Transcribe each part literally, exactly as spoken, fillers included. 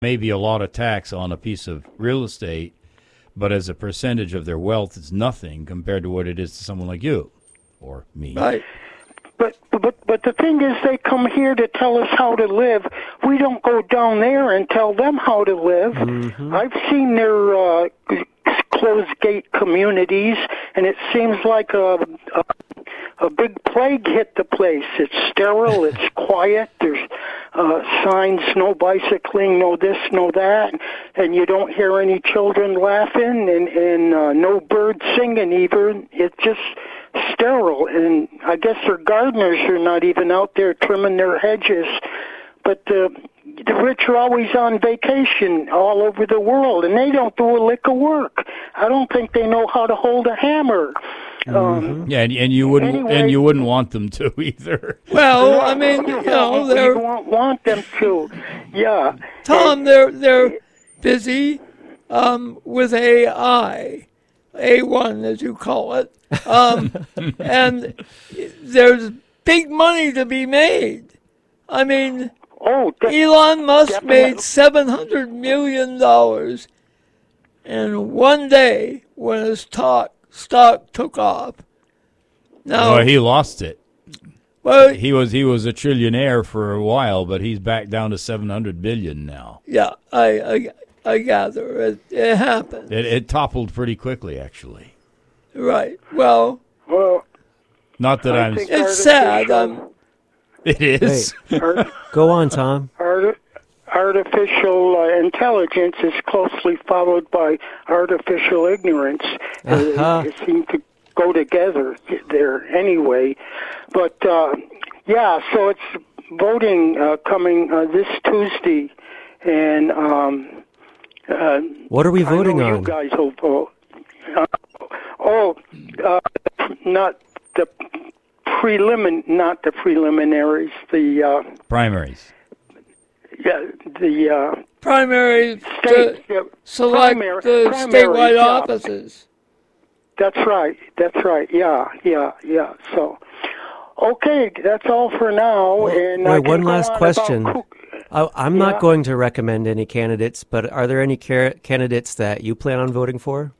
maybe a lot of tax on a piece of real estate, but as a percentage of their wealth, it's nothing compared to what it is to someone like you or me. Right. But but but the thing is, they come here to tell us how to live. We don't go down there and tell them how to live. Mm-hmm. I've seen their uh, closed gate communities, and it seems like a, a a big plague hit the place. It's sterile. It's quiet. There's uh, signs: no bicycling, no this, no that, and you don't hear any children laughing, and and uh, no birds singing even. It's just sterile, and I guess their gardeners are not even out there trimming their hedges. But uh, the rich are always on vacation all over the world, and they don't do a lick of work. I don't think they know how to hold a hammer. Mm-hmm. Um, yeah, and, and you wouldn't, anyway, and you wouldn't want them to either. Well, I mean, you know, they're we won't want them to. Yeah, Tom. And, They're they're busy um, with A I, A one as you call it, um, and there's big money to be made. I mean. Oh, de- Elon Musk definitely. made seven hundred million dollars in one day when his stock, stock took off. Now, Well, he lost it. well, He was he was a trillionaire for a while, but he's back down to seven hundred billion now. yeah, I, I, I gather it, it happened. It, it toppled pretty quickly, actually. Right. Well, well, Not that I I'm. think it's sad. artificial- Um, It is. art- Go on, Tom. art- artificial uh, intelligence is closely followed by artificial ignorance. Uh, Uh-huh. They seem to go together there anyway. But, uh, yeah, so it's voting uh, coming uh, this Tuesday, and um, uh, What are we I voting know on? you guys will vote. Uh, oh, uh, not the prelimin, not the preliminaries, the uh, Primaries. yeah, the uh, primary state to uh, select primary- the primaries, statewide yeah. offices. That's right. That's right. Yeah, yeah, yeah. So, okay, that's all for now. And I Wait, can one go last on question. about coo- I, I'm Yeah. not going to recommend any candidates, but are there any car- candidates that you plan on voting for?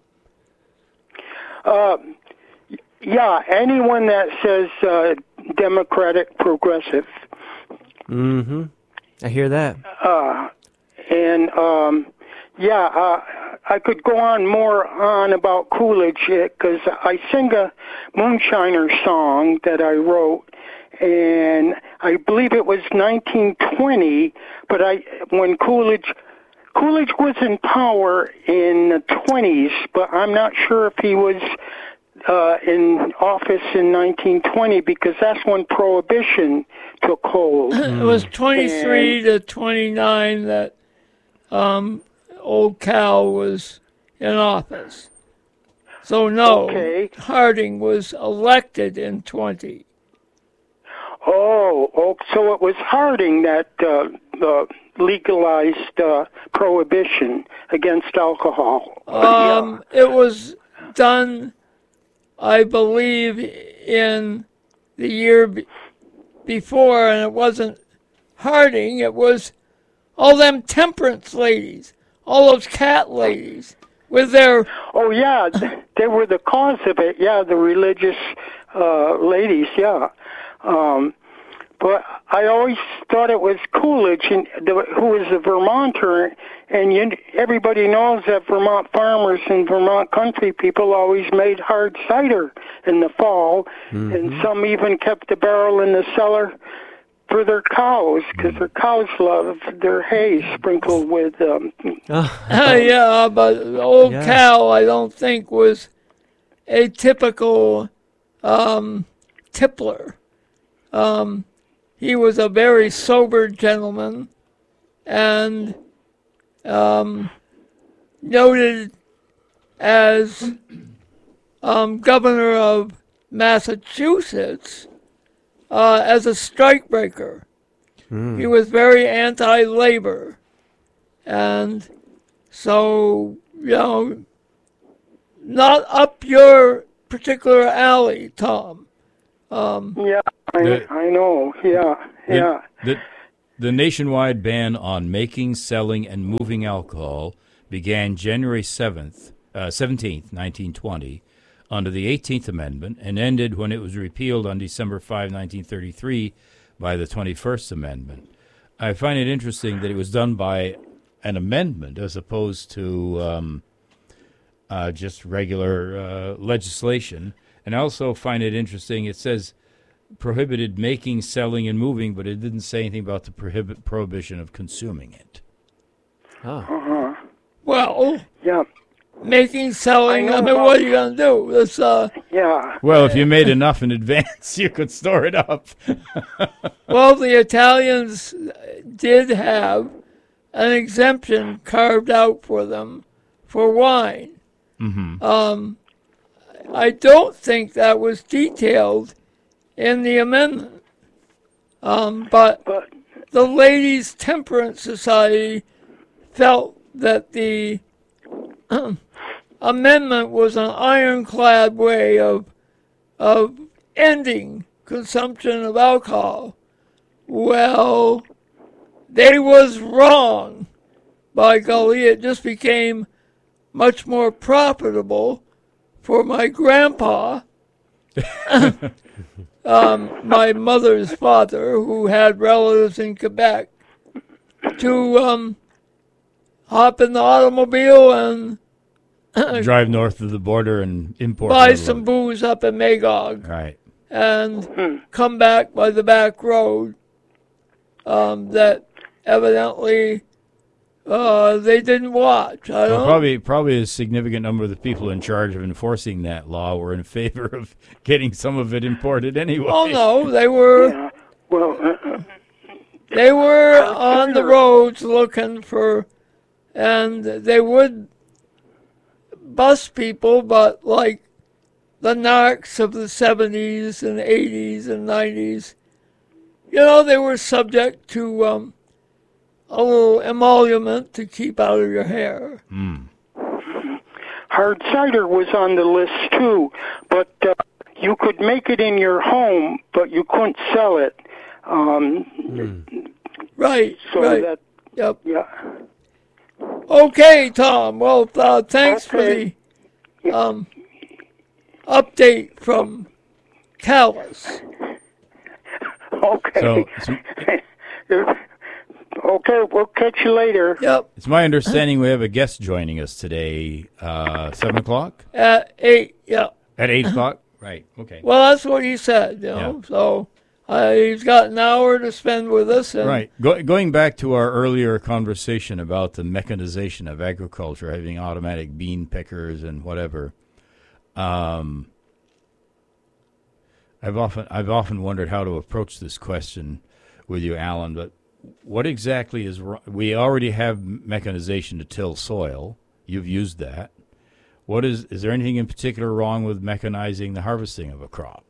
Uh, yeah, anyone that says uh, Democratic Progressive. Mm-hmm. I hear that. Uh, and, um, yeah, uh, I could go on more on about Coolidge because I sing a Moonshiner song that I wrote, and I believe it was nineteen twenty, but I when Coolidge Coolidge was in power in the twenties, but I'm not sure if he was uh, in office in nineteen twenty because that's when Prohibition took hold. It was twenty-three to twenty-nine that um, old Cal was in office. So no, Okay. Harding was elected in twenty. Oh, oh, so it was Harding that uh, uh, legalized uh, prohibition against alcohol. Um, It was done, I believe, in the year be- before, and it wasn't Harding. It was all them temperance ladies, all those cat ladies with their Oh, yeah, th- they were the cause of it. Yeah, the religious uh, ladies, yeah. Um, but I always thought it was Coolidge, and the, who was a Vermonter, and you, everybody knows that Vermont farmers and Vermont country people always made hard cider in the fall, Mm-hmm. and some even kept the barrel in the cellar for their cows, because their cows love their hay sprinkled with um, Oh, Uh, yeah, but old Yeah. Cal, I don't think, was a typical um, tippler. Um, he was a very sober gentleman and um, noted as um, governor of Massachusetts uh, as a strikebreaker. He was very anti-labor. And so, you know, not up your particular alley, Tom. Um, yeah, I, The- I know, yeah, The- yeah. The, The nationwide ban on making, selling, and moving alcohol began January seventh, uh, seventeenth, nineteen twenty, under the eighteenth Amendment, and ended when it was repealed on December fifth, nineteen thirty-three, by the twenty-first Amendment. I find it interesting that it was done by an amendment as opposed to um, uh, just regular uh, legislation. And I also find it interesting, it says prohibited making, selling, and moving, but it didn't say anything about the prohibit prohibition of consuming it. Oh. Uh-huh. Well, Yeah. making, selling, I I, know mean, about- what are you going to do? It's, uh, Yeah. Well, if you made enough in advance, you could store it up. well, the Italians did have an exemption carved out for them for wine. Mm-hmm. Um, I don't think that was detailed in the amendment. Um, but But the Ladies' Temperance Society felt that the amendment was an ironclad way of of ending consumption of alcohol. Well, they was wrong. By golly, it just became much more profitable for my grandpa, um, my mother's father, who had relatives in Quebec, to um, hop in the automobile and Drive north of the border and import. a buy little some of booze up in Magog it. Right. and come back by the back road um, that evidently uh, they didn't watch. I Well, don't probably, probably a significant number of the people in charge of enforcing that law were in favor of getting some of it imported anyway. Oh no, they were yeah. Well, uh, they were on the roads looking for, and they would bust people, but like the narcs of the seventies and eighties and nineties, you know, they were subject to um, a little emolument to keep out of your hair. Mm. hard cider was on the list too, but uh, you could make it in your home, but you couldn't sell it. Um, Right, so right. that, Yep. yeah. Okay, Tom. Well, uh, thanks Okay. for the um, update from Callis. Okay. So it's, Okay, we'll catch you later. Yep, it's my understanding we have a guest joining us today, uh, seven o'clock? at eight. Yep. At eight o'clock? Right, okay. Well, that's what he said, you know. Yeah. So uh, he's got an hour to spend with us. And Right. Go, going back to our earlier conversation about the mechanization of agriculture, having automatic bean pickers and whatever, um, I've often I've often wondered how to approach this question with you, Alan. But what exactly is wrong? We already have mechanization to till soil. You've used that. What is is there anything in particular wrong with mechanizing the harvesting of a crop?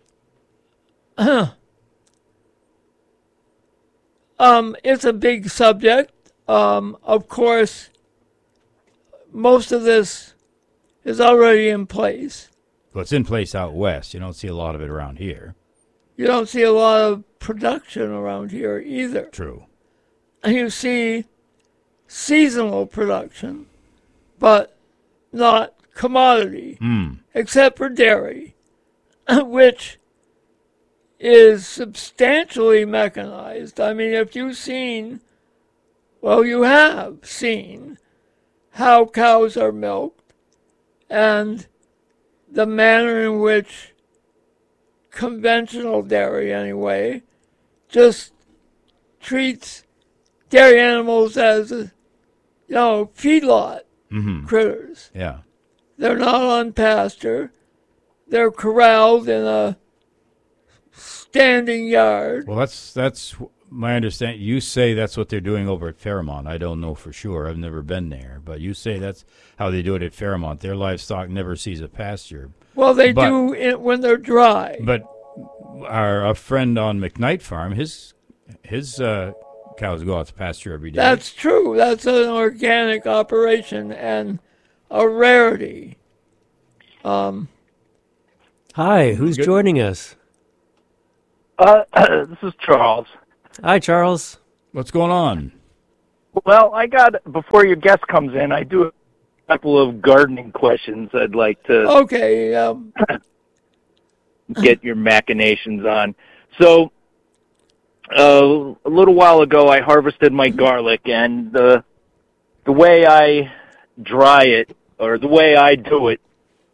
Um, it's a big subject. Um, of course, most of this is already in place. Well, it's in place out west. You don't see a lot of it around here. You don't see a lot of production around here either. True. You see seasonal production, but not commodity, Mm. except for dairy, which is substantially mechanized. I mean, if you've seen, well, you have seen how cows are milked and the manner in which conventional dairy, anyway, just treats dairy animals as, you know, feedlot Mm-hmm. critters. Yeah. They're not on pasture. They're corralled in a standing yard. Well, that's that's my understanding. You say that's what they're doing over at Fairmont. I don't know for sure. I've never been there, but you say that's how they do it at Fairmont. Their livestock never sees a pasture. Well, they But- do it when they're dry. But our a friend on McKnight Farm, his his uh, cows go out to pasture every day. That's true. That's an organic operation and a rarity. Um, Hi, who's Good. joining us? Uh, this is Charles. Hi, Charles. What's going on? Well, I got, before your guest comes in, I do a couple of gardening questions I'd like to Okay. Um, get your machinations on. So, uh, a little while ago, I harvested my garlic, and the the way I dry it, or the way I do it,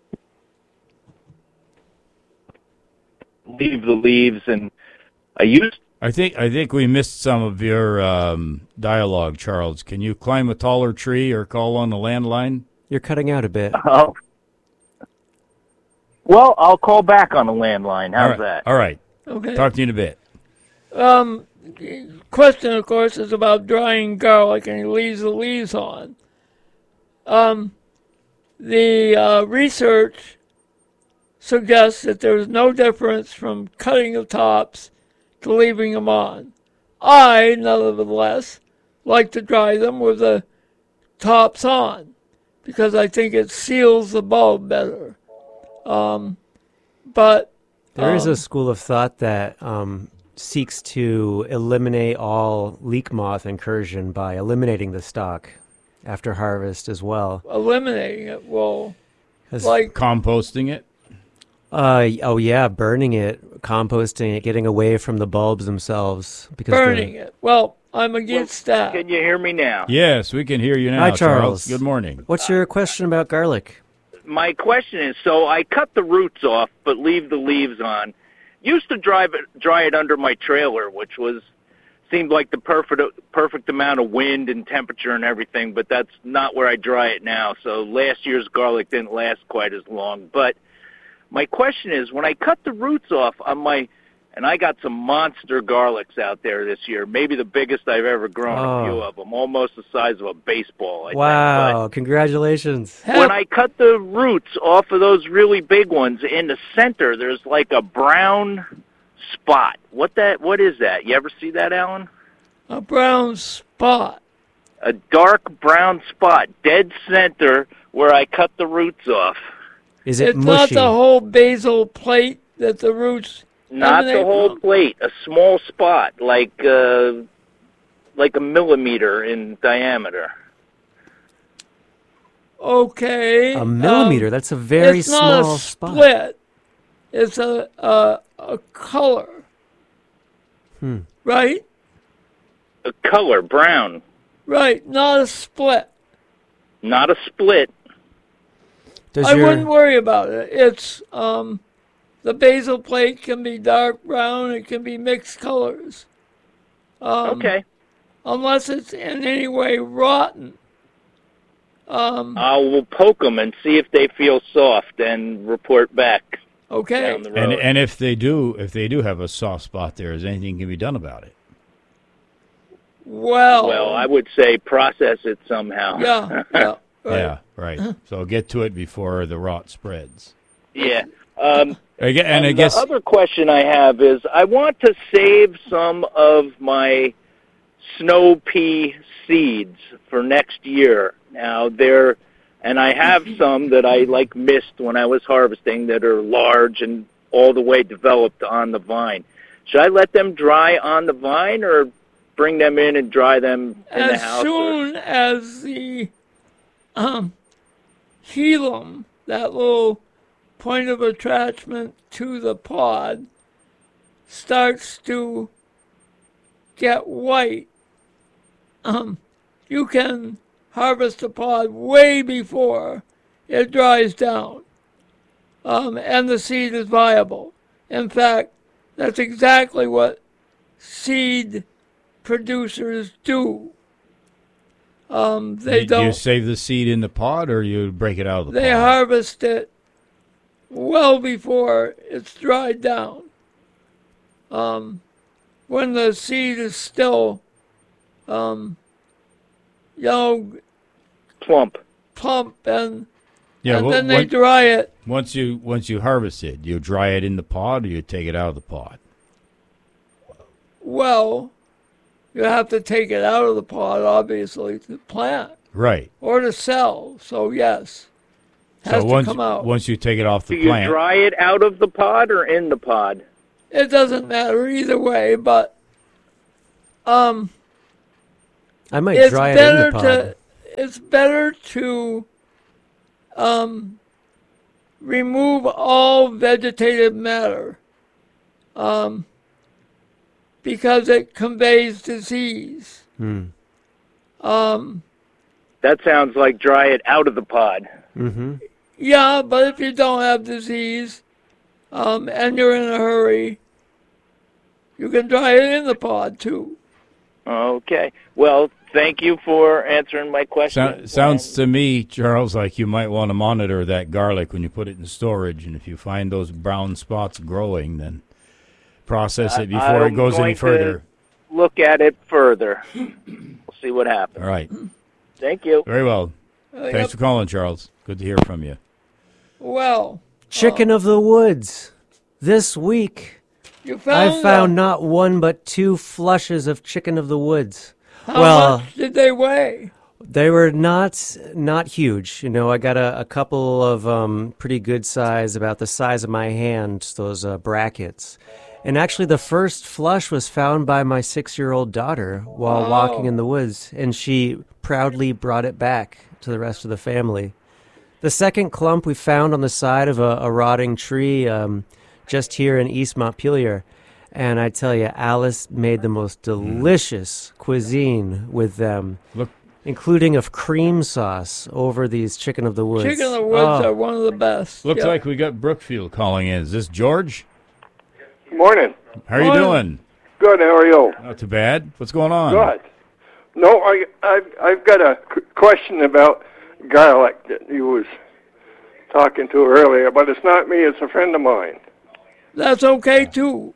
leave the leaves, and I used. I think I think we missed some of your um, dialogue, Charles. Can you climb a taller tree or call on the landline? You're cutting out a bit. Oh. Well, I'll call back on the landline. How's All right. that? All right. okay. Talk to you in a bit. Um, the question, of course, is about drying garlic and he leaves the leaves on. Um, the uh, research suggests that there's no difference from cutting the tops to leaving them on. I, nevertheless, like to dry them with the tops on because I think it seals the bulb better. Um, but There is um, a school of thought that um, seeks to eliminate all leek moth incursion by eliminating the stalk after harvest as well. eliminating it will, 'Cause- like, Composting it? Uh, oh yeah, burning it, composting it, getting away from the bulbs themselves. Because the- burning it. Well, I'm against that. Can you hear me now? Yes, we can hear you now, Hi, Charles. Good morning. What's your question about garlic? My question is, so I cut the roots off, but leave the leaves on. Used to drive it, dry it under my trailer, which was seemed like the perfect perfect amount of wind and temperature and everything, but that's not where I dry it now. So last year's garlic didn't last quite as long. But my question is, when I cut the roots off on my, and I got some monster garlics out there this year, maybe the biggest I've ever grown, Oh. a few of them, almost the size of a baseball, I Wow, think. congratulations. But when I cut the roots off of those really big ones, in the center, there's like a brown spot. What that? What is that? You ever see that, Alan? A brown spot. A dark brown spot, dead center, where I cut the roots off. Is it It's not mushy? the whole basal plate that the roots Not the emanate whole from. plate, a small spot, like uh, like a millimeter in diameter. Okay. A millimeter. um, That's a very it's not small a spot. split. It's a, a a color. Hmm. Right? A color, brown, Right. Not a split. not a split. Does I your wouldn't worry about it. It's um, the basal plate can be dark brown. It can be mixed colors. Um, Okay, Unless it's in any way rotten. Um, I will poke them and see if they feel soft and report back okay. down the And road. and if they do, if they do have a soft spot there, is anything can be done about it? Well. Well, I would say process it somehow. Yeah. Yeah. Right. Yeah, right. So get to it before the rot spreads. Yeah. Um, I gue- and and I guess the other question I have is, I want to save some of my snow pea seeds for next year. Now they're, and I have some that I like missed when I was harvesting that are large and all the way developed on the vine. Should I let them dry on the vine or bring them in and dry them in the As house? or- soon as the um, helum, that little point of attachment to the pod, starts to get white, um, you can harvest the pod way before it dries down, um, and the seed is viable. In fact, that's exactly what seed producers do. Um, they do, do you don't. save the seed in the pod or you break it out of the They pod? harvest it well before it's dried down. Um, when the seed is still, um, you know, Plump. plump, and, yeah, and well, then they once, dry it. once you once you harvest it, you dry it in the pod or you take it out of the pod. Well, you have to take it out of the pod, obviously, to plant Right. or to sell. So yes, has so to once come out. once you take it off Do the you plant, dry it out of the pod or in the pod? It doesn't matter either way, but um, I might it's dry it in better the pod. to it's better to um, remove all vegetative matter um, because it conveys disease. Hmm. Um, That sounds like dry it out of the pod. Mm-hmm. yeah, but if you don't have disease um, and you're in a hurry, you can dry it in the pod too. Okay. Well, thank you for answering my question. So, sounds to me, Charles, like you might want to monitor that garlic when you put it in storage, and if you find those brown spots growing, then process it before I'm it goes any going to further. Look at it further. We'll see what happens. All right. Thank you. Very well. Uh, Thanks yep. for calling, Charles. Good to hear from you. Well, Chicken of the woods. This week, you found I found them. not one but two flushes of chicken of the woods. How well, much did they weigh? they were not not huge. You know, I got a, a couple of um, pretty good size, about the size of my hand, those uh, brackets. And actually, the first flush was found by my six-year-old daughter while Wow. walking in the woods, and she proudly brought it back to the rest of the family. The second clump we found on the side of a, a rotting tree um, just here in East Montpelier. And I tell you, Alice made the most delicious cuisine with them, Look, including of cream sauce over these chicken of the woods. Chicken of the woods Oh, are one of the best. looks Yep. like we got Brookfield calling in. Is this George? Morning. How are you Morning. doing? Good. How are you? Not too bad. What's going on? Good. No, I, I've, I've got a c- question about garlic that you was talking to earlier, but it's not me. It's a friend of mine. That's okay too.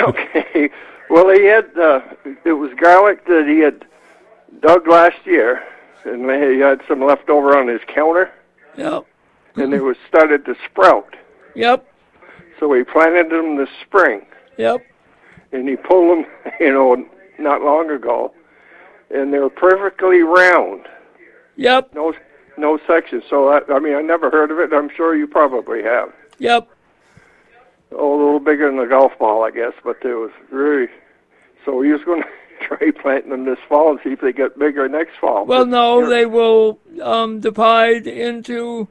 Okay. Well, he had uh, it was garlic that he had dug last year, and he had some left over on his counter, Yep. and it was started to sprout. Yep. So he planted them this spring, Yep. and he pulled them, you know, not long ago, and they were perfectly round. Yep. No, no section. So I, I mean, I never heard of it. I'm sure you probably have. Yep. Oh, a little bigger than a golf ball, I guess. But it was really. So he was going to try planting them this fall and see if they get bigger next fall. Well, But no, you're- they will um, divide into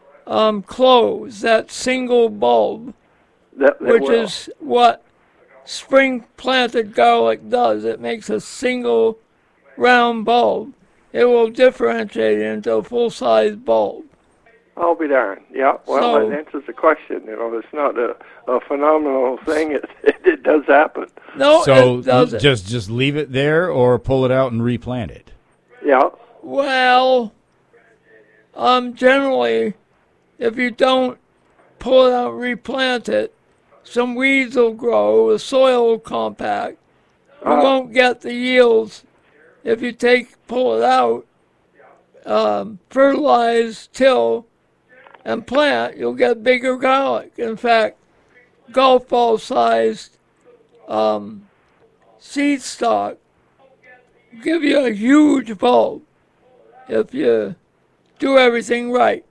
um, cloves, that single bulb, that, they which will. is what spring planted garlic does. It makes a single round bulb. It will differentiate into a full size bulb. I'll be darned. Yeah. Well, So- that answers the question. You know, it's not a, a phenomenal thing. It, it it does happen. No, So it doesn't. just just leave it there or pull it out and replant it. Yeah. Well, um, generally, if you don't pull it out and replant it, some weeds will grow, the soil will compact. You Uh. won't get the yields if you take pull it out, um, fertilize, till, and plant. You'll get bigger garlic. In fact, golf ball sized um, seed stock give you a huge bulb if you do everything right.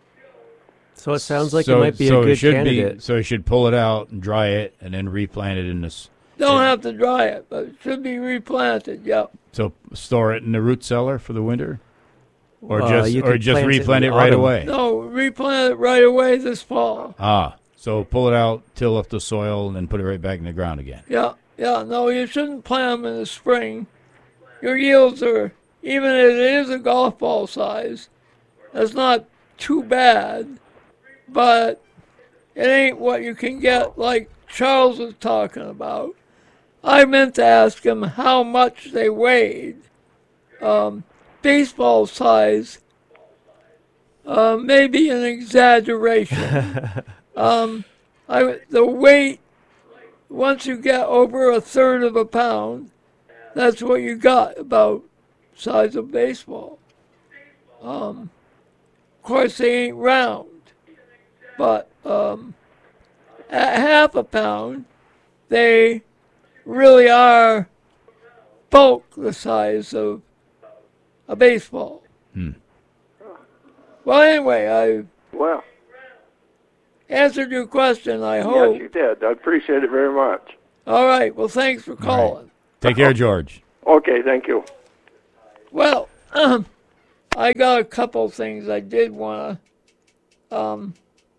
so it sounds like so, it might be so a it good should candidate. Be, so you should pull it out and dry it and then replant it in this. Don't Yeah. have to dry it, but it should be replanted. Yep. So store it in the root cellar for the winter, or Uh, just you or could just plant it in replant the it, right autumn. away. No, replant it right away this fall. Ah, so pull it out, till up the soil, and then put it right back in the ground again. Yeah, yeah. No, you shouldn't plant them in the spring. Your yields are, even if it is a golf ball size, that's not too bad, but it ain't what you can get like Charles was talking about. I meant to ask him how much they weighed. Um, baseball size, uh, maybe an exaggeration. um, I, the weight, once you get over a third of a pound, that's what you got, about size of baseball. Um, of course, they ain't round, but um, at half a pound, they really are bulk the size of a baseball. Hmm. Well, anyway, I Well, answered your question, I hope. yes, you did. I appreciate it very much. All right, well, thanks for calling. Take care, George. Okay. Thank you. Well, um, I got a couple things I did want to. Um,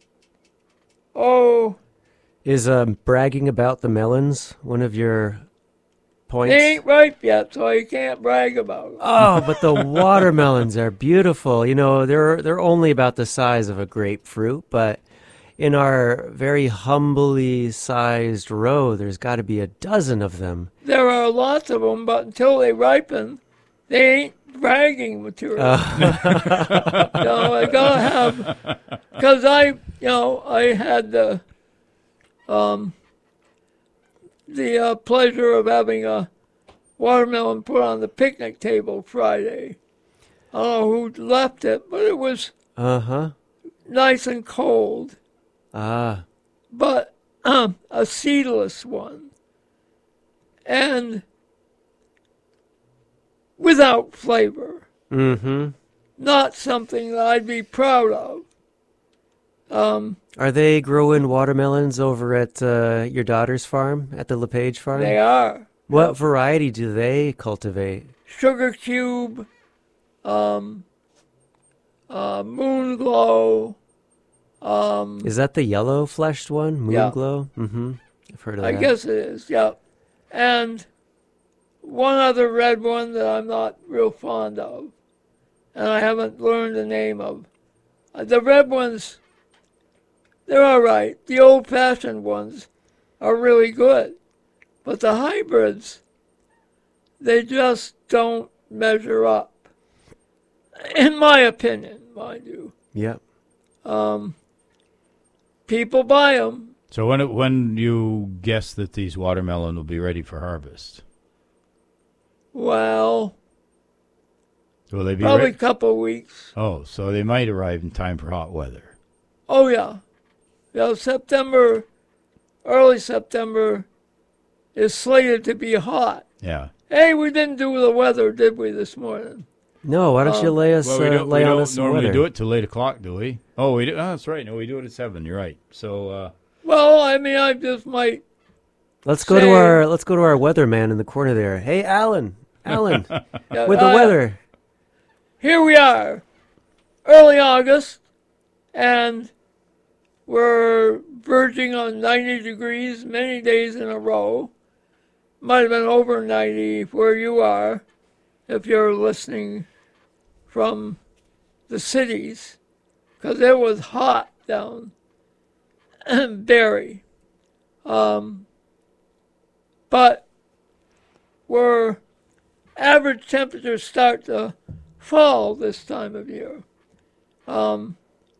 oh, Is um, bragging about the melons one of your points? they ain't ripe yet, so I can't brag about them. Oh, but the watermelons are beautiful. You know, they're they're only about the size of a grapefruit, but in our very humbly sized row, there's got to be a dozen of them. There are lots of them, but until they ripen, they ain't bragging material. Uh, You know, I gotta have, because I, you know, I had the, um, the uh, pleasure of having a watermelon put on the picnic table Friday. I don't know who left it, but it was uh-huh. nice and cold. Ah, But um, a seedless one. And without flavor. mm-hmm. Not something that I'd be proud of. Um, Are they growing watermelons over at uh, your daughter's farm, at the LePage farm? they are. What variety do they cultivate? Sugar Cube, um, uh, Moon Glow. Um, Is that the yellow fleshed one? Moon Yeah. glow? Mm-hmm. I've heard of I that. guess it is, yeah. And one other red one that I'm not real fond of, and I haven't learned the name of. Uh, the red ones, they're all right. The old-fashioned ones are really good. But the hybrids, they just don't measure up. In my opinion, mind you. Yep. Um, people buy them. So when it, when you guess that these watermelon will be ready for harvest? Well, Will they be probably a ready? couple weeks. Oh, so they might arrive in time for hot weather. Oh, yeah. Yeah, September, early September is slated to be hot. Yeah. Hey, we didn't do the weather, did we, this morning? No, why don't you Um, lay us Well, we uh, don't, lay we on don't us some normally weather? do it till eight o'clock, do we? Oh, we do. Oh, that's right. No, we do it at seven. You're right. So, uh, Well, I mean, I just might. Let's go to Say- our let's go to our weatherman in the corner there. Hey, Alan, Alan, uh, with the uh, weather. Here we are, early August, and we're verging on ninety degrees many days in a row. Might have been over ninety where you are, if you're listening from the cities, because it was hot down in Barrie. Um, but where average temperatures start to fall this time of year. Um,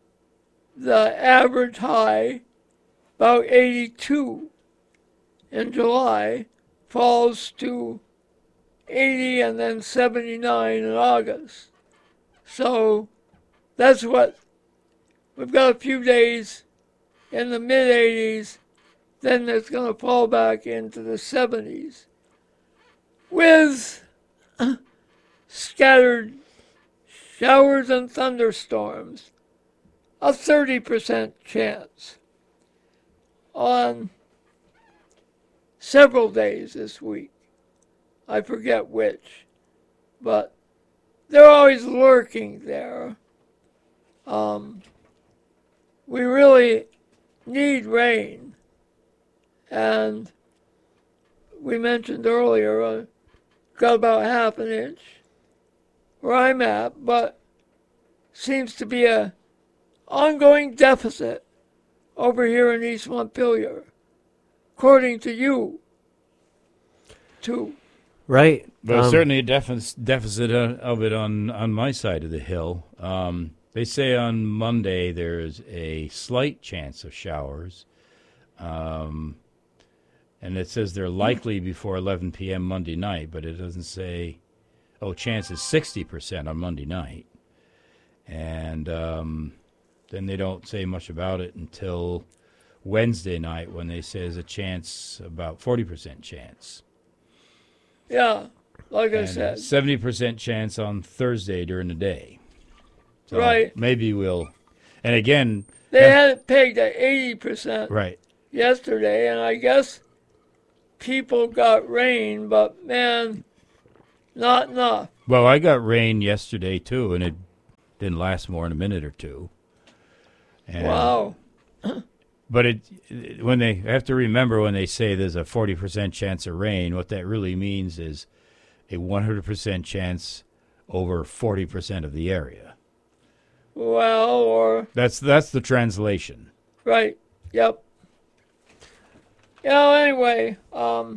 the average high, about eighty-two in July, falls to eighty and then seventy-nine in August. So that's what we've got a few days in the mid eighties, then it's going to fall back into the seventies with scattered showers and thunderstorms, a thirty percent chance on several days this week. I forget which, but they're always lurking there. Um, we really need rain, and we mentioned earlier, uh, got about half an inch where I'm at, but seems to be a ongoing deficit over here in East Montpelier, according to you, too. Right. But Um, certainly a deficit, deficit of of it on, on my side of the hill. Um, they say on Monday there's a slight chance of showers. Um, and it says they're likely before eleven p.m. Monday night, but it doesn't say, oh, chance is sixty percent on Monday night. And um, then they don't say much about it until Wednesday night when they say there's a chance, about forty percent chance. Yeah, like I And said. seventy percent chance on Thursday during the day. So Right. Maybe we'll, and again, They had it pegged at eighty percent right. yesterday, and I guess people got rain, but man, not enough. Well, I got rain yesterday too, and it didn't last more than a minute or two. And, Wow. But it, it when they have to remember when they say there's a forty percent chance of rain, what that really means is a one hundred percent chance over forty percent of the area. Well, or That's that's the translation. right. Yep. You know, anyway, um,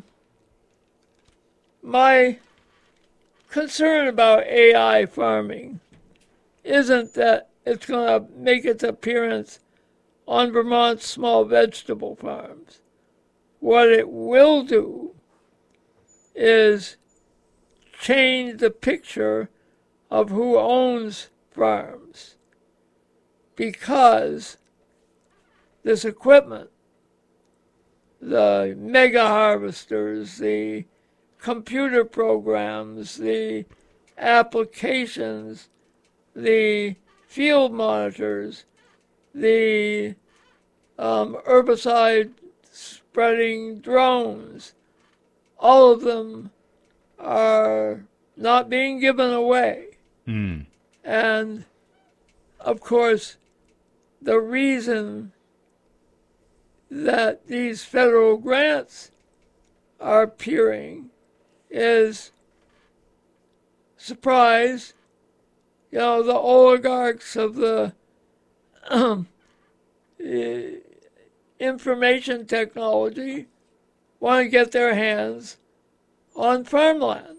my concern about A I farming isn't that it's going to make its appearance on Vermont's small vegetable farms. What it will do is change the picture of who owns farms, because this equipment, the mega harvesters, the computer programs, the applications, the field monitors, the um, herbicide spreading drones, all of them are not being given away. Mm. And of course, the reason that these federal grants are appearing is, surprise, you know, the oligarchs of the um, information technology want to get their hands on farmland.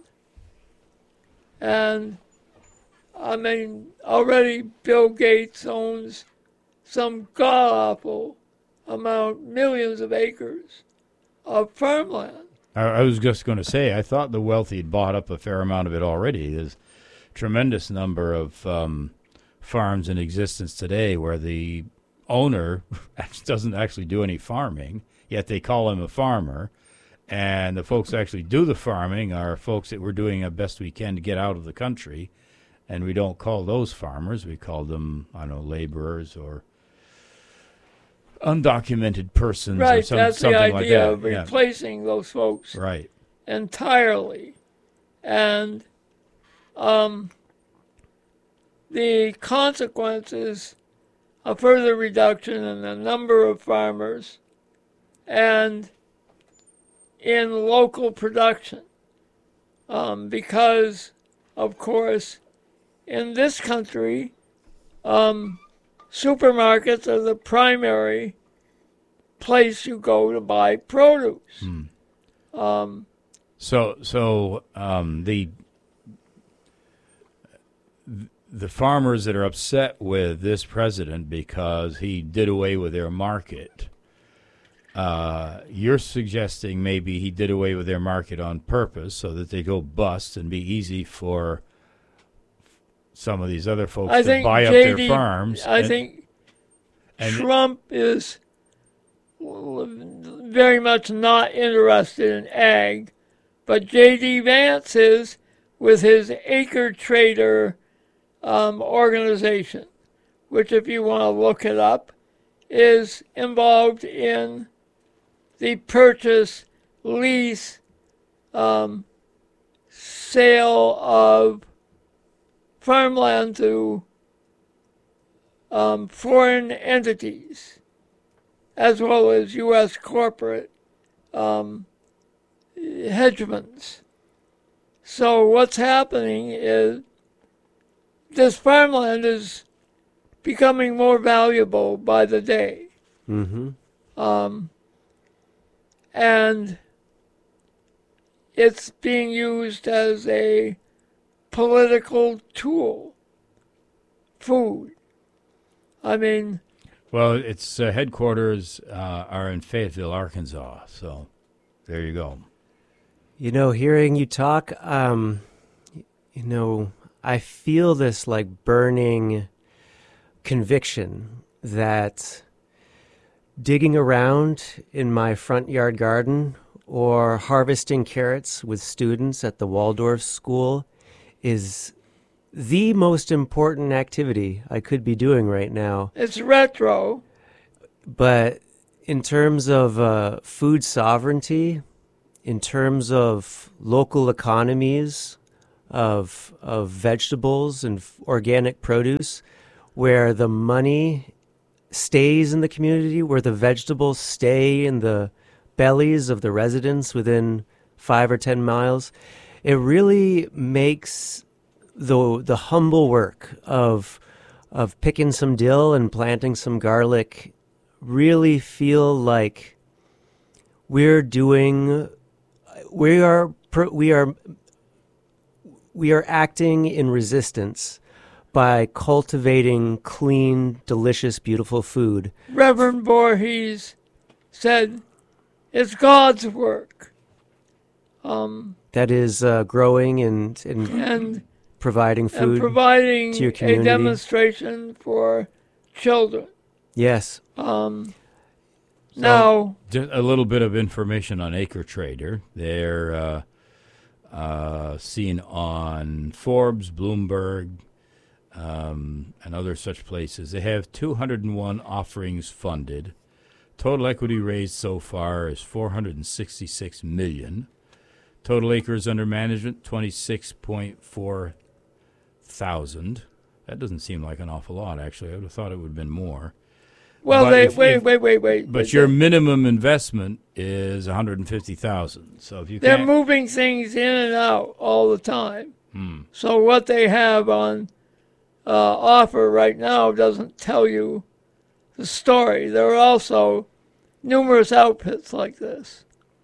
And I mean, already Bill Gates owns some god-awful amount, millions of acres of farmland. I, I was just going to say, I thought the wealthy had bought up a fair amount of it already. There's a tremendous number of um, farms in existence today where the owner doesn't actually do any farming, yet they call him a farmer. And the folks that actually do the farming are folks that we're doing our best we can to get out of the country. And we don't call those farmers. We call them, I don't know, laborers or undocumented persons, or Right, some, that's the something like idea that. of replacing those folks Yeah. Right. entirely. And um, the consequences, a further reduction in the number of farmers and in local production. Um, because, of course, in this country, um, supermarkets are the primary place you go to buy produce. Hmm. Um, So, so um, the the farmers that are upset with this president because he did away with their market, uh, you're suggesting maybe he did away with their market on purpose so that they go bust and be easy for some of these other folks I to think buy up J D their farms. I and- think and- Trump is very much not interested in ag, but J D Vance is with his Acre Trader um, organization, which, if you want to look it up, is involved in the purchase, lease, um, sale of farmland to um, foreign entities, as well as U S corporate um, hegemons. So what's happening is this farmland is becoming more valuable by the day. Mm-hmm. Um, and it's being used as a political tool. Food. I mean, Well, its uh, headquarters uh, are in Fayetteville, Arkansas. So there you go. You know, hearing you talk, um, you know, I feel this like burning conviction that digging around in my front yard garden or harvesting carrots with students at the Waldorf School is the most important activity I could be doing right now. it's retro. But in terms of uh, food sovereignty, in terms of local economies, of of vegetables and f- organic produce, where the money stays in the community, where the vegetables stay in the bellies of the residents within five or ten miles. It really makes the the humble work of of picking some dill and planting some garlic really feel like we're doing we are we are we are acting in resistance by cultivating clean, delicious, beautiful food. Reverend Voorhees said, "It's God's work." Um, that is uh, growing and, and and providing food and providing to your a community. demonstration for children. Yes. Um, So, now, just a little bit of information on Acre Trader. They're uh, uh, seen on Forbes, Bloomberg, um, and other such places. They have two hundred one offerings funded. Total equity raised so far is four hundred sixty-six million dollars. Total acres under management, twenty-six point four thousand. That doesn't seem like an awful lot, actually. I would have thought it would have been more. well, But they if- wait, if- wait, wait, wait. But wait, your they- minimum investment is one hundred fifty thousand dollars. So if you they're can't, moving things in and out all the time. Hmm. So what they have on uh, offer right now doesn't tell you the story. There are also numerous outfits like this.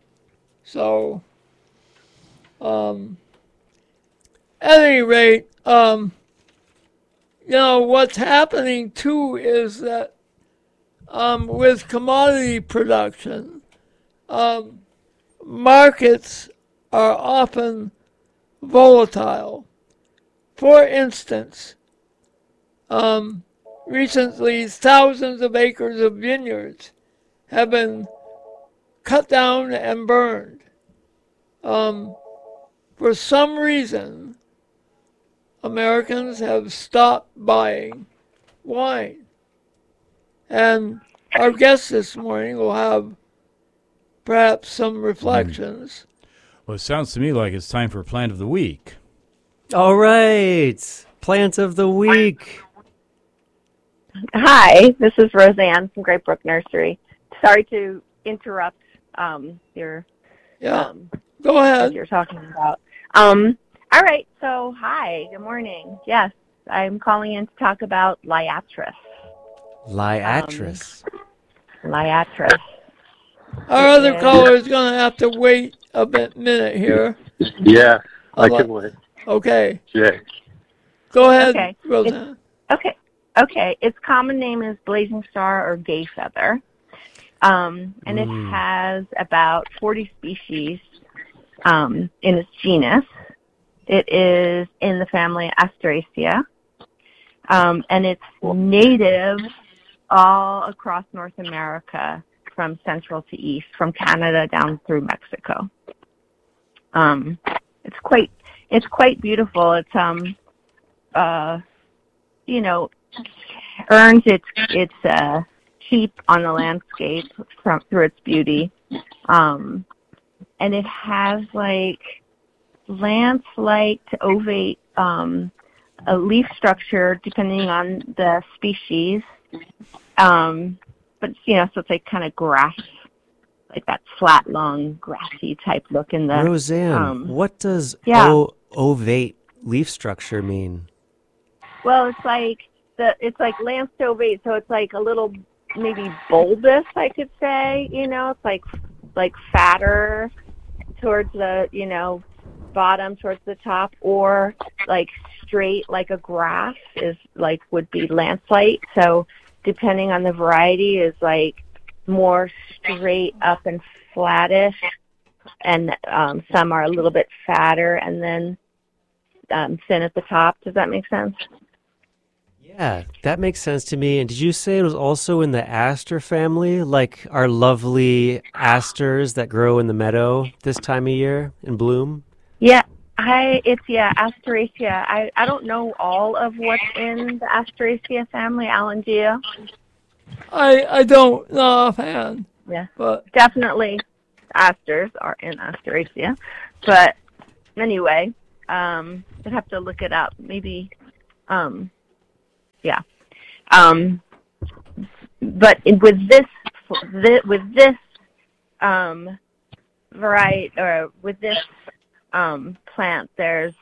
So, um, at any rate, um, you know, what's happening too is that um, with commodity production, um, markets are often volatile. For instance, um, recently thousands of acres of vineyards have been cut down and burned. Um, for some reason, Americans have stopped buying wine. And our guest this morning will have perhaps some reflections. Well, it sounds to me like it's time for Plant of the Week. All right. Plant of the week. Hi, this is Roseanne from Great Brook Nursery. Sorry to interrupt um, your Yeah, um, go what ahead. you're talking about. Um, all right, so hi, good morning. Yes, I'm calling in to talk about Liatris. Liatris. Liatris. Our other Yeah. caller is going to have to wait a bit, minute here. Yeah, I I'll can let- wait. Okay, Yeah. go ahead, Okay. Roseanne. Okay, okay. Its common name is blazing star or gay feather, um, and Mm. it has about forty species um, in its genus. It is in the family Asteraceae, um, and it's native all across North America, from central to east, from Canada down through Mexico. Um, it's quite it's quite beautiful. It's um uh you know earns its its uh, keep on the landscape from through its beauty, um, and it has like lance-like to ovate um, a leaf structure depending on the species. Um, but you know, so it's like kind of grass, like that flat, long, grassy type look in the. Roseanne, um, what does yeah. o- ovate leaf structure mean? Well, it's like the it's like lance to ovate, so it's like a little maybe bulbous, I could say. You know, it's like like fatter towards the you know bottom towards the top, or like straight like a grass is like would be lance-like. So depending on the variety, is like more straight up and flattish, and um, some are a little bit fatter and then um, thin at the top. Does that make sense? Yeah, that makes sense to me. And did you say it was also in the aster family, like our lovely asters that grow in the meadow this time of year in bloom? Yeah, I it's yeah Asteraceae. I I don't know all of what's in the Asteraceae family. Alan, do you? I I don't know offhand, Yeah, but definitely asters are in Asteraceae. But anyway, Um, I'd have to look it up. Maybe, um, yeah. Um, but with this, with this um, variety, or with this um, plant, there's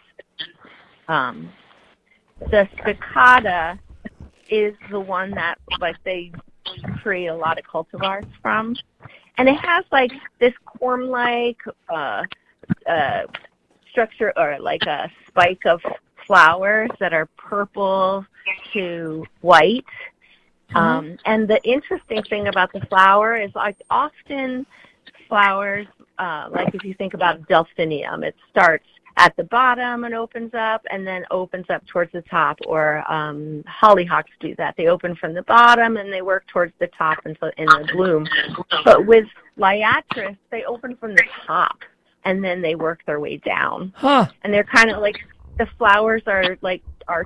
um, the spicata is the one that like they create a lot of cultivars from, and it has like this corm-like uh, uh, structure, or like a spike of flowers that are purple to white. Mm-hmm. Um, and the interesting thing about the flower is, like, often flowers, uh, like if you think about delphinium, it starts at the bottom and opens up, and then opens up towards the top. Or um, hollyhocks do that. They open from the bottom and they work towards the top until in the bloom. But with Liatris, they open from the top and then they work their way down. Huh. And they're kind of like, the flowers are like are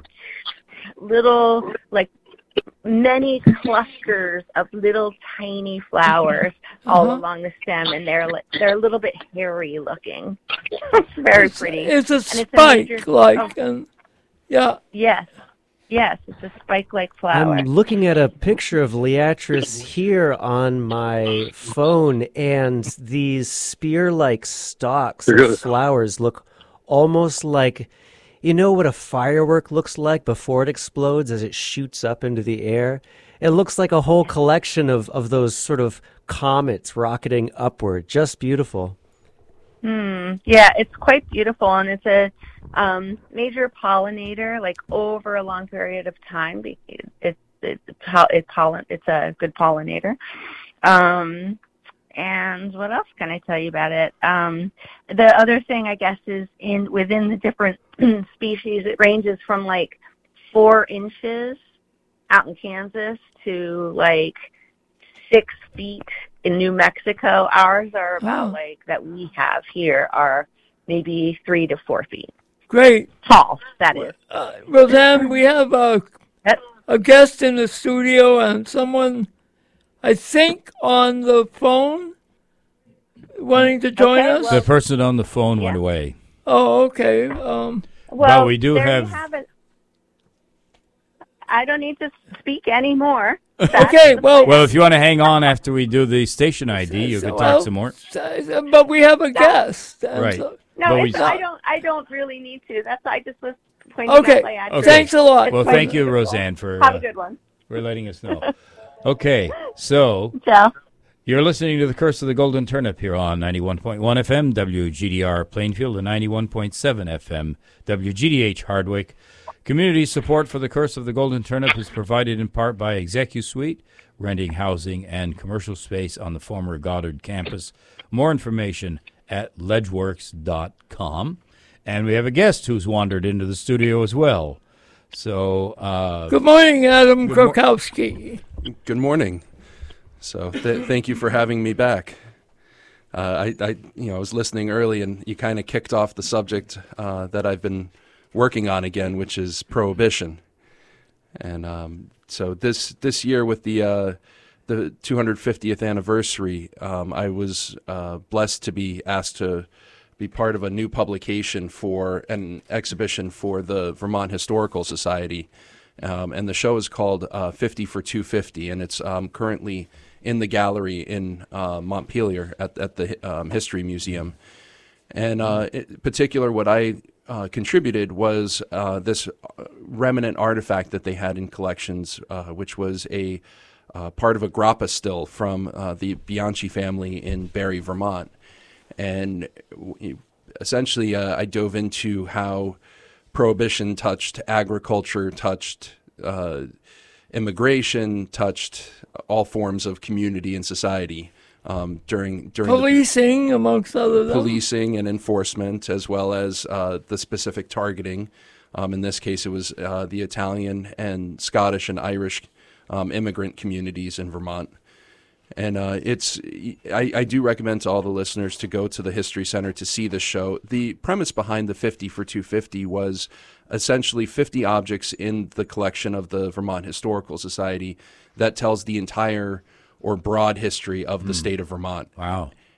little, like many clusters of little tiny flowers all Uh-huh. along the stem, and they're li- they're a little bit hairy looking. It's very It's, pretty. it's a And it's a spike, major- like, oh. and yeah. Yes, yes, it's a spike-like flower. I'm looking at a picture of Liatris here on my phone, and these spear-like stalks of flowers look almost like, you know what a firework looks like before it explodes as it shoots up into the air? It looks like a whole collection of, of those sort of comets rocketing upward. Just beautiful. Hmm. Yeah, it's quite beautiful, and it's a um, major pollinator. Like over a long period of time, it, it, it, it, it pollen, it's a good pollinator. Um, and what else can I tell you about it? Um, the other thing, I guess, is in within the different species, it ranges from like four inches out in Kansas to like six feet in New Mexico. Ours are about Oh. like that we have here are maybe three to four feet Great. tall. That is. Uh, Roseanne, we have a, Yep. a guest in the studio and someone, I think, on the phone wanting to join Okay, us. well- The person on the phone went Yeah. away. Oh, okay. Um, Well, we do there have- You have it. I don't need to speak anymore. okay, well, Well, if you want to hang on after we do the station I D, you could well, talk some more. uh, but we have a guest. and Right. so- No, But we- it's, I don't. I don't really need to. That's I just was pointing Okay. out. Like, Okay. Thanks a lot. Well, It's thank quite you, beautiful. Roseanne, for Have a uh, good one. for letting us know. Okay, so Ciao. you're listening to The Curse of the Golden Turnip here on ninety-one point one F M, W G D R Plainfield, and ninety-one point seven F M, W G D H Hardwick. Community support for The Curse of the Golden Turnip is provided in part by ExecuSuite, renting housing and commercial space on the former Goddard campus. More information at ledgeworks dot com. And we have a guest who's wandered into the studio as well. So, uh, Good morning, Adam Good mor- Krokowski. Good morning. So th- thank you for having me back. Uh, I, I, you know, I was listening early, and you kind of kicked off the subject uh, that I've been working on again, which is prohibition. And um, so this this year, with the uh, the two hundred fiftieth anniversary, um, I was uh, blessed to be asked to be part of a new publication for an exhibition for the Vermont Historical Society. Um, and the show is called uh, fifty for two fifty, and it's um, currently in the gallery in uh, Montpelier at, at the um, History Museum. And uh, in particular, what I uh, contributed was uh, this remnant artifact that they had in collections, uh, which was a uh, part of a grappa still from uh, the Bianchi family in Barre, Vermont. And w- essentially, uh, I dove into how prohibition touched agriculture, touched uh, immigration, touched all forms of community and society um, during during Policing, amongst other the things. policing and enforcement, as well as uh, the specific targeting. Um, in this case, it was uh, the Italian and Scottish and Irish um, immigrant communities in Vermont. And uh, it's I, I do recommend to all the listeners to go to the History Center to see this show. The premise behind the fifty for two fifty was essentially fifty objects in the collection of the Vermont Historical Society that tells the entire or broad history of the state of Vermont. wow.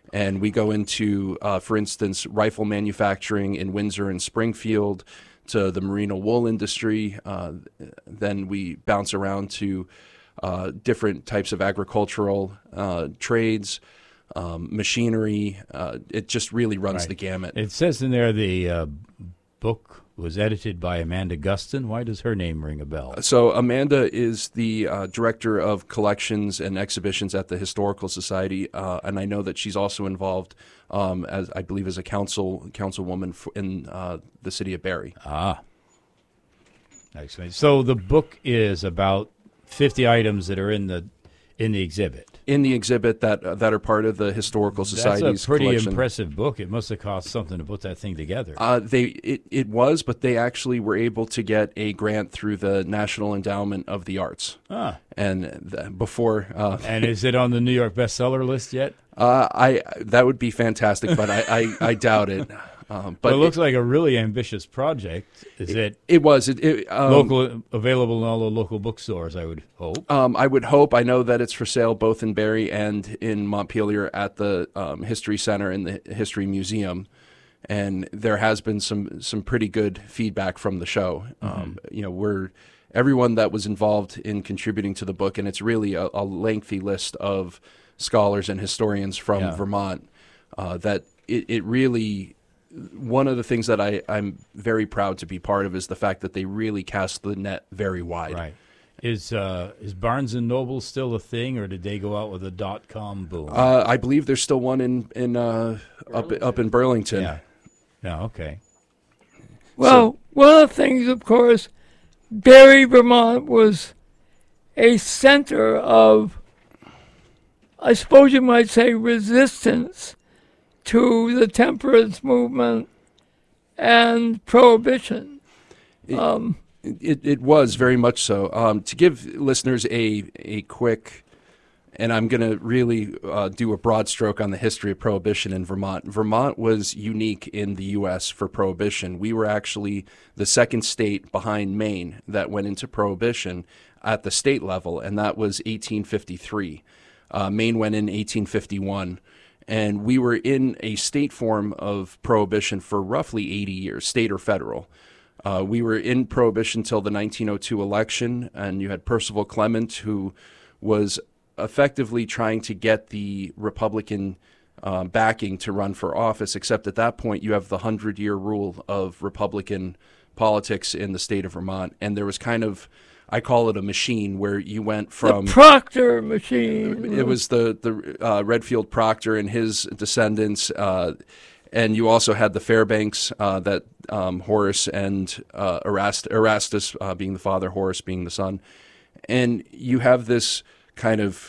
And we go into, uh, for instance, rifle manufacturing in Windsor and Springfield, to the merino wool industry. Uh, then we bounce around to uh, different types of agricultural uh, trades, um, machinery. Uh, it just really runs Right. the gamut. It says in there the uh, book was edited by Amanda Gustin. Why does her name ring a bell? So Amanda is the uh, director of collections and exhibitions at the Historical Society, uh, and I know that she's also involved, um, as I believe, as a council councilwoman f- in uh, the city of Barrie. Ah. Excellent. So the book is about fifty items that are in the in the exhibit. In the exhibit that uh, that are part of the Historical Society's That's a pretty collection. impressive book. It must have cost something to put that thing together. Uh, they it, it was, but they actually were able to get a grant through the National Endowment of the Arts. ah. And th- before, uh, And is it on the New York bestseller list yet? uh, I that would be fantastic, but I, I, I doubt it. Um, but Well, it looks like a really ambitious project. Is it, it was it, it um, local available in all the local bookstores, I would hope? Um, I would hope. I know that it's for sale both in Barrie and in Montpelier at the um, History Center and the History Museum, and there has been some some pretty good feedback from the show. Mm-hmm. Um, you know, we're everyone that was involved in contributing to the book, and it's really a, a lengthy list of scholars and historians from Yeah. Vermont. Uh, that it, it really. One of the things that I, I'm very proud to be part of is the fact that they really cast the net very wide. Right. Is uh, is Barnes and Noble still a thing, or did they go out with a dot com boom? Uh, I believe there's still one in in uh, up up in Burlington. yeah. Yeah. Okay. Well, one of the things, of course, Barrie, Vermont was a center of, I suppose you might say, resistance to the temperance movement and prohibition. It- Um, It, it was very much so. Um, to give listeners a a quick, and I'm going to really uh, do a broad stroke on the history of Prohibition in Vermont. Vermont was unique in the U S for Prohibition. We were actually the second state behind Maine that went into Prohibition at the state level, and that was eighteen fifty-three. Uh, Maine went in eighteen fifty-one. And we were in a state form of Prohibition for roughly eighty years, state or federal. Uh, we were in Prohibition till the nineteen oh two election, and you had Percival Clement, who was effectively trying to get the Republican uh, backing to run for office, except at that point you have the hundred-year rule of Republican politics in the state of Vermont, and there was kind of, I call it a machine, where you went from... the Proctor machine. It was the, the uh, Redfield Proctor and his descendants, uh, and you also had the Fairbanks uh, that um, Horace and uh, Erast- Erastus uh, being the father, Horace being the son. And you have this kind of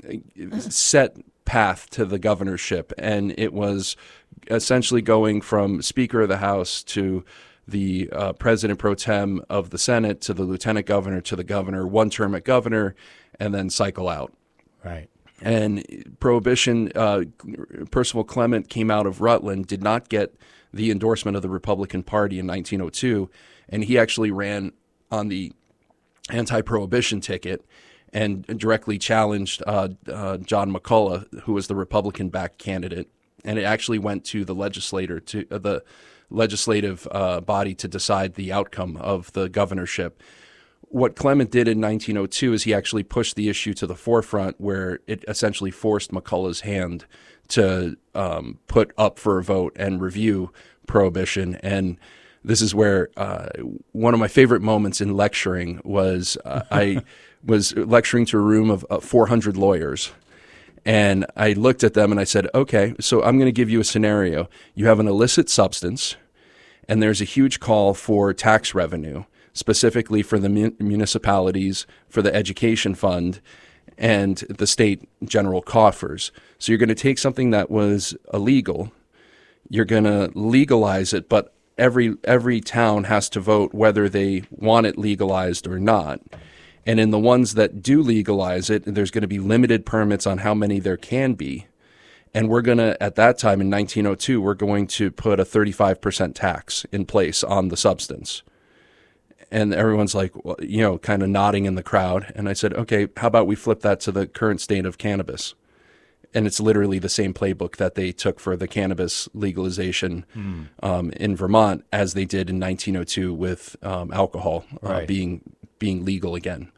set path to the governorship, and it was essentially going from Speaker of the House to the uh, President pro tem of the Senate to the Lieutenant Governor to the Governor, one term at Governor, and then cycle out. Right. And Prohibition, uh, Percival Clement came out of Rutland, did not get the endorsement of the Republican Party in nineteen oh two, and he actually ran on the anti-prohibition ticket and directly challenged uh, uh, John McCullough, who was the Republican-backed candidate. And it actually went to the legislator, to uh, the legislative uh, body to decide the outcome of the governorship. What Clement did in nineteen oh two is he actually pushed the issue to the forefront, where it essentially forced McCullough's hand to um, put up for a vote and review Prohibition. And this is where uh, one of my favorite moments in lecturing was uh, I was lecturing to a room of uh, four hundred lawyers. And I looked at them and I said, okay, so I'm going to give you a scenario. You have an illicit substance, and there's a huge call for tax revenue, specifically for the mun- municipalities, for the education fund, and the state general coffers. So you're going to take something that was illegal, you're going to legalize it, but every every town has to vote whether they want it legalized or not. And in the ones that do legalize it, there's going to be limited permits on how many there can be. And we're going to, at that time in nineteen oh two, we're going to put a thirty-five percent tax in place on the substance. And everyone's like, well, you know, kind of nodding in the crowd. And I said, okay, how about we flip that to the current state of cannabis? and it's literally the same playbook that they took for the cannabis legalization mm. um, in Vermont as they did in nineteen oh two with um, alcohol uh, right. being being legal again.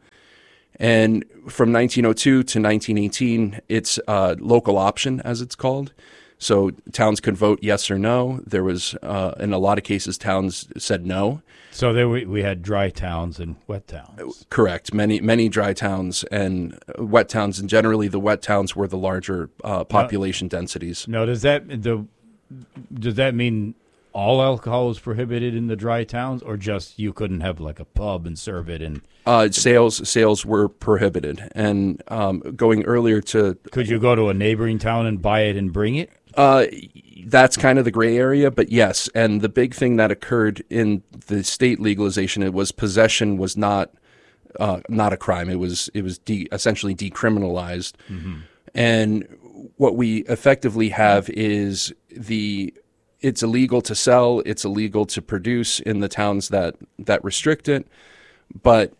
And from nineteen oh two to nineteen eighteen, it's uh, local option, as it's called. So towns could vote yes or no. There was, uh, in a lot of cases, towns said no. So there we, we had dry towns and wet towns. Correct. Many many dry towns and wet towns, and generally the wet towns were the larger uh, population now, densities. Now, does that the does that mean all alcohol is prohibited in the dry towns, or just you couldn't have like a pub and serve it? And uh, sales sales were prohibited. And um, going earlier to, could you go to a neighboring town and buy it and bring it? Uh, that's kind of the gray area, but yes. And the big thing that occurred in the state legalization, it was possession was not uh, not a crime. It was it was de- essentially decriminalized. Mm-hmm. And what we effectively have is the it's illegal to sell, it's illegal to produce in the towns that that restrict it. But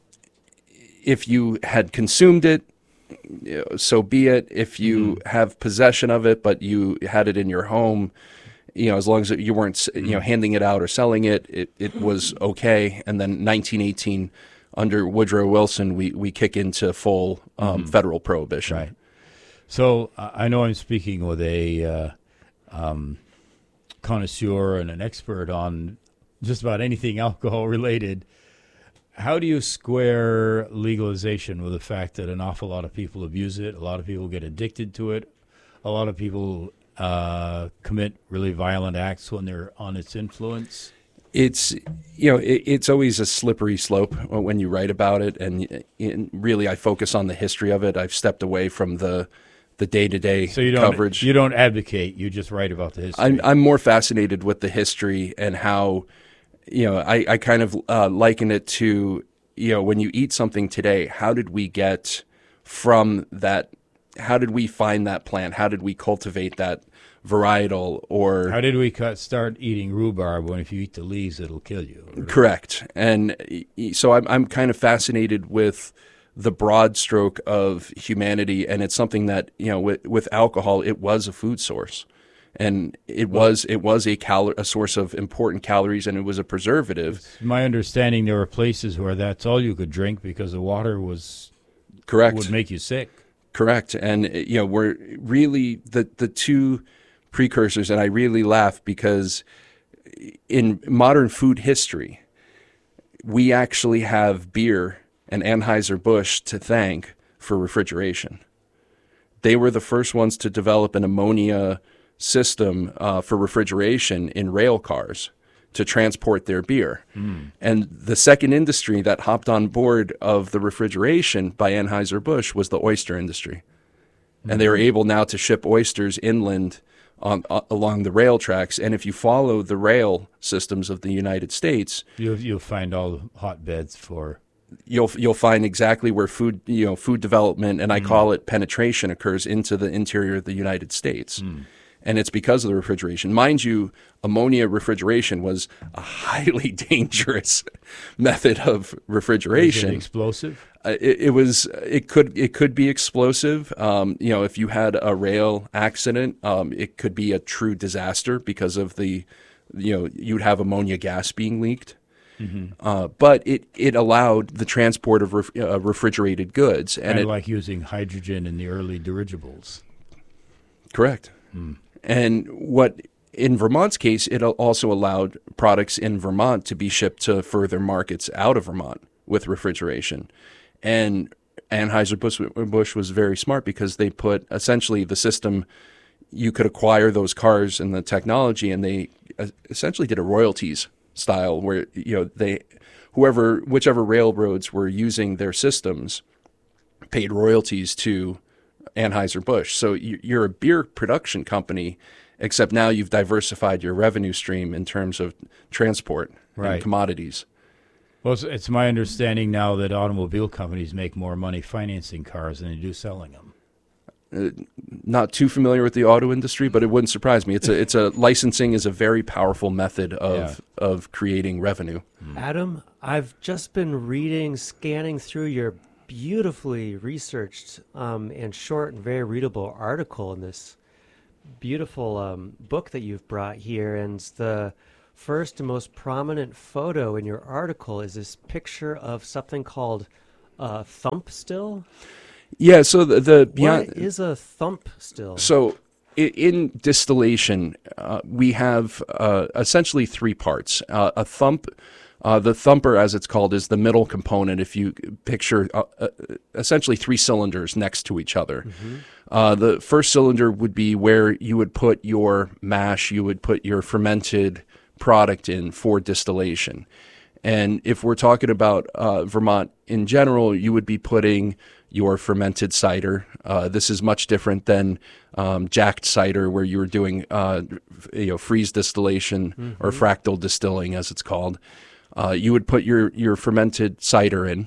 if you had consumed it, you know, so be it. If you mm-hmm. have possession of it, but you had it in your home, you know, as long as you weren't, you know, handing it out or selling it, it, it was okay. And then nineteen eighteen, under Woodrow Wilson, we, we kick into full um, mm-hmm. federal prohibition. Right. So uh, I know I'm speaking with a uh, um, connoisseur and an expert on just about anything alcohol related. How do you square legalization with the fact that an awful lot of people abuse it, a lot of people get addicted to it, a lot of people uh, commit really violent acts when they're on its influence? It's, you know, it, it's always a slippery slope when you write about it, and, and really I focus on the history of it. I've stepped away from the the day-to-day so you don't, coverage. You don't advocate, you just write about the history. I'm, I'm more fascinated with the history and how, you know, I, I kind of uh, liken it to, you know, when you eat something today, how did we get from that, how did we find that plant? How did we cultivate that varietal? Or how did we cut, start eating rhubarb when if you eat the leaves, it'll kill you? Or, correct. And so I'm, I'm kind of fascinated with the broad stroke of humanity, and it's something that, you know, with, with alcohol, it was a food source. And it well, was it was a cal- a source of important calories, and it was a preservative. It's my understanding there were places where that's all you could drink because the water was correct would make you sick. Correct, and you know we're really the the two precursors, and I really laugh because in modern food history, we actually have beer and Anheuser-Busch to thank for refrigeration. They were the first ones to develop an ammonia system uh, for refrigeration in rail cars to transport their beer. Mm. And the second industry that hopped on board of the refrigeration by Anheuser-Busch was the oyster industry. Mm. And they were able now to ship oysters inland on, uh, along the rail tracks. And if you follow the rail systems of the United States, you'll, you'll find all the hotbeds for... You'll you'll find exactly where food you know food development, and I mm. call it penetration, occurs into the interior of the United States. Mm. And it's because of the refrigeration. Mind you, ammonia refrigeration was a highly dangerous method of refrigeration. Was it explosive? Uh, it, it was. It could. It could be explosive. Um, you know, if you had a rail accident, um, it could be a true disaster because of the, you know, you'd have ammonia gas being leaked. Mm-hmm. Uh, but it, it allowed the transport of ref, uh, refrigerated goods, and kind it, of like using hydrogen in the early dirigibles. Correct. Mm. And what in Vermont's case, it also allowed products in Vermont to be shipped to further markets out of Vermont with refrigeration. And Anheuser-Busch was very smart because they put essentially the system, you could acquire those cars and the technology, and they essentially did a royalties style where, you know, they, whoever, whichever railroads were using their systems paid royalties to Anheuser-Busch. So you're a beer production company, except now you've diversified your revenue stream in terms of transport right. and commodities. Well, it's, it's my understanding now that automobile companies make more money financing cars than they do selling them. Uh, not too familiar with the auto industry, but it wouldn't surprise me. It's a it's a licensing is a very powerful method of yeah. of creating revenue. Adam, I've just been reading, scanning through your beautifully researched um, and short and very readable article in this beautiful um, book that you've brought here. And the first and most prominent photo in your article is this picture of something called uh, thump still. Yeah, so the, the beyond what is a thump still? So i- in distillation, uh, we have uh, essentially three parts. Uh, a thump, uh, the thumper, as it's called, is the middle component. If you picture uh, uh, essentially three cylinders next to each other. Mm-hmm. Uh, the first cylinder would be where you would put your mash, you would put your fermented product in for distillation. And if we're talking about uh, Vermont in general, you would be putting your fermented cider. Uh, this is much different than um, jacked cider, where you were doing uh, you know freeze distillation mm-hmm. or fractal distilling, as it's called. Uh, you would put your your fermented cider in,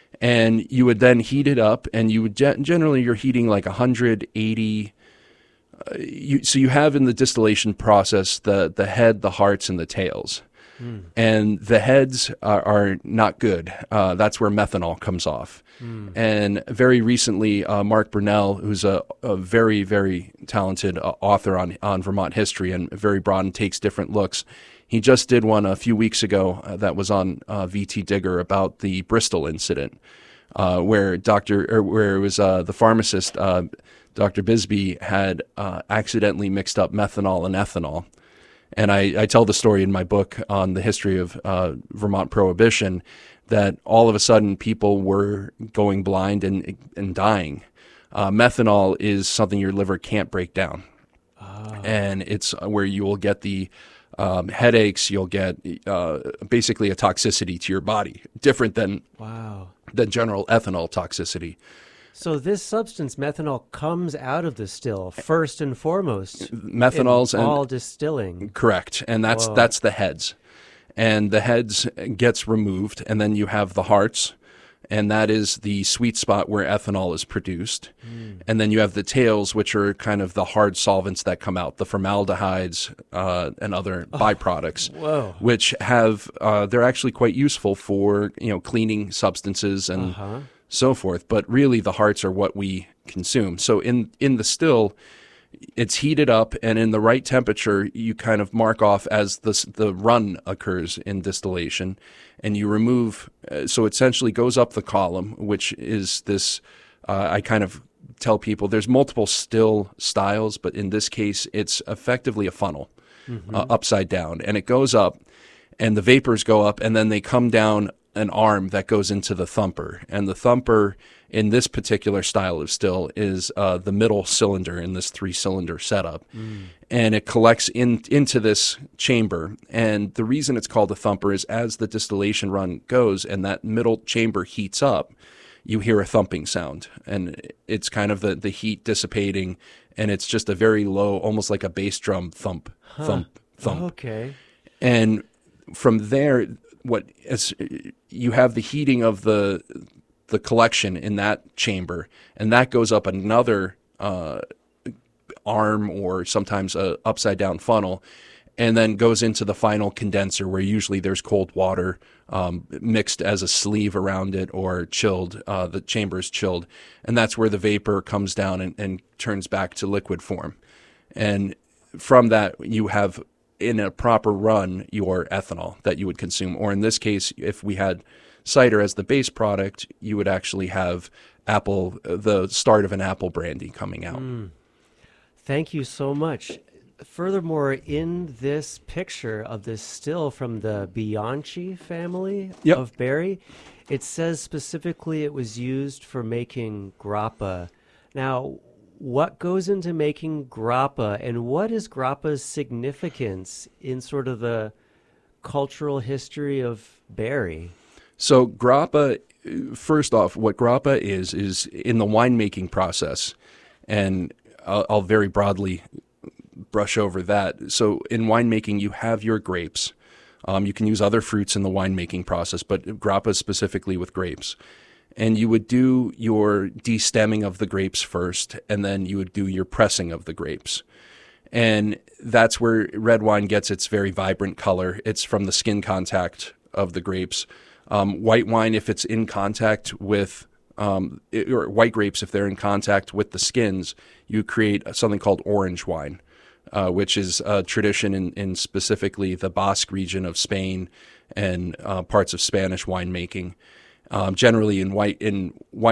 and you would then heat it up. And you would ge- generally you're heating like one hundred eighty. Uh, you, so you have in the distillation process the the head, the hearts, and the tails. Mm. And the heads are, are not good. Uh, that's where methanol comes off. Mm. And very recently, uh, Mark Brunell, who's a, a very, very talented uh, author on, on Vermont history and very broad and takes different looks, he just did one a few weeks ago uh, that was on uh, V T Digger about the Bristol incident, uh, where Doctor or where it was uh, the pharmacist uh, Doctor Bisbee had uh, accidentally mixed up methanol and ethanol. And I, I tell the story in my book on the history of uh, Vermont Prohibition that all of a sudden people were going blind and and dying. Uh, methanol is something your liver can't break down. Oh. And it's where you will get the um, headaches, you'll get uh, basically a toxicity to your body, different than, wow. than general ethanol toxicity. So this substance, methanol, comes out of the still first and foremost. Methanols in and all distilling. Correct, and that's Whoa. that's the heads, and the heads gets removed, and then you have the hearts, and that is the sweet spot where ethanol is produced, mm. and then you have the tails, which are kind of the hard solvents that come out, the formaldehydes uh, and other oh. byproducts, Whoa. which have uh, they're actually quite useful for you know cleaning substances and. Uh-huh. so forth, but really the hearts are what we consume. So in, in the still, it's heated up, and in the right temperature, you kind of mark off as the, the run occurs in distillation, and you remove, uh, so it essentially goes up the column, which is this, uh, I kind of tell people there's multiple still styles, but in this case, it's effectively a funnel, mm-hmm. uh, upside down, and it goes up, and the vapors go up, and then they come down an arm that goes into the thumper. And the thumper in this particular style of still is uh, the middle cylinder in this three-cylinder setup. Mm. And it collects in into this chamber. And the reason it's called a thumper is as the distillation run goes and that middle chamber heats up, you hear a thumping sound. And it's kind of the, the heat dissipating, and it's just a very low, almost like a bass drum thump, huh. thump, thump. Okay. And from there, what as you have the heating of the the collection in that chamber, and that goes up another uh, arm or sometimes a upside down funnel, and then goes into the final condenser where usually there's cold water um, mixed as a sleeve around it or chilled. Uh, the chamber is chilled, and that's where the vapor comes down and, and turns back to liquid form. And from that, you have in a proper run your ethanol that you would consume. Or in this case, if we had cider as the base product, you would actually have apple, the start of an apple brandy coming out. Mm. Thank you so much. Furthermore, in this picture of this still from the Bianchi family yep. of berry, it says specifically it was used for making grappa. Now, what goes into making grappa, and what is grappa's significance in sort of the cultural history of berry? So grappa, first off, what grappa is, is in the winemaking process, and I'll, I'll very broadly brush over that. So in winemaking, you have your grapes. Um, you can use other fruits in the winemaking process, but grappa specifically with grapes. And you would do your destemming of the grapes first, and then you would do your pressing of the grapes. And that's where red wine gets its very vibrant color. It's from the skin contact of the grapes. Um, white wine, if it's in contact with um, it, or white grapes, if they're in contact with the skins, you create something called orange wine, uh, which is a tradition in, in specifically the Basque region of Spain and uh, parts of Spanish winemaking. Um, generally, in white in wine